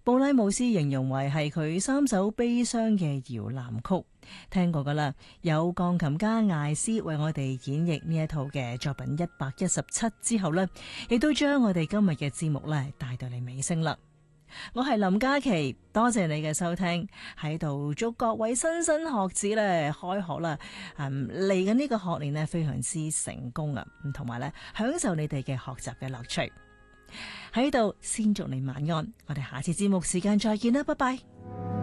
布拉姆斯形容為係佢3首悲傷嘅搖籃曲，聽過噶啦。有鋼琴家艾斯為我哋演繹呢一套嘅作品117之後呢，亦都將我哋今日嘅節目呢帶到嚟尾聲啦。我係林嘉琪，多謝你嘅收聽，喺度祝各位莘莘學子咧開學啦，嚟緊呢個學年呢非常之成功啊，同埋咧享受你哋嘅學習嘅樂趣。喺度先祝你晚安，我哋下次節目時間再見啦，拜拜。